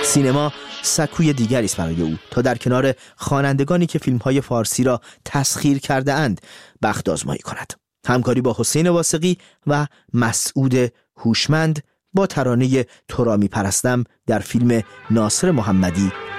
سینما سکوی دیگری است برای او تا در کنار خوانندگانی که فیلم‌های فارسی را تسخیر کرده اند بخت آزمایی کند. همکاری با حسین واثقی و مسعود هوشمند با ترانه تو را می‌پرستم در فیلم ناصر محمدی